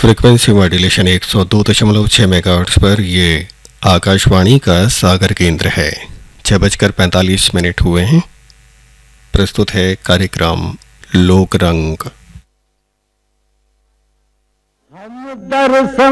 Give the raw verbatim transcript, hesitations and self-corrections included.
Frequency modulation एक सौ दो दशमलव छः मेगाहर्ट्ज़ पर ये आकाशवाणी का सागर केंद्र है। छः बजकर पैंतालीस मिनट हुए हैं। प्रस्तुत है कार्यक्रम लोक रंग।